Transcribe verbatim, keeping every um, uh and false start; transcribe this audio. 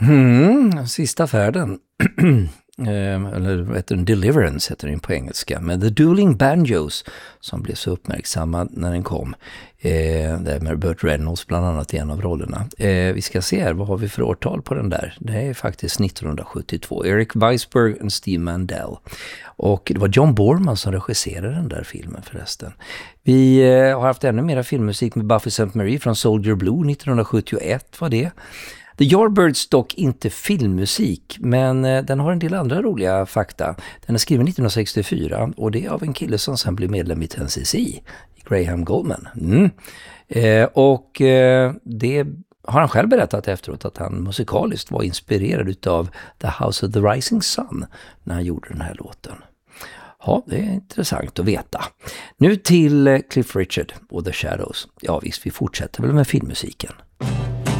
Mm, sista färden. Eller vad heter den? Deliverance heter den på engelska. Med The Dueling Banjos som blev så uppmärksammad när den kom. Eh, där med Burt Reynolds bland annat i en av rollerna. Eh, vi ska se här, vad har vi för årtal på den där? Det är faktiskt nittonhundrasjuttiotvå. Eric Weisberg och Steve Mandel. Och det var John Borman som regisserade den där filmen förresten. Vi eh, har haft ännu mera filmmusik med Buffy Sainte Marie från Soldier Blue nittonhundrasjuttioett var det. The Yardbirds dock inte filmmusik, men eh, den har en del andra roliga fakta. Den är skriven nittonhundrasextiofyra och det är av en kille som sen blev medlem i Ten C C, Graham Goldman. Mm. Eh, och eh, det har han själv berättat efteråt att han musikaliskt var inspirerad av The House of the Rising Sun när han gjorde den här låten. Ja, det är intressant att veta. Nu till Cliff Richard och The Shadows. Ja visst, vi fortsätter väl med filmmusiken.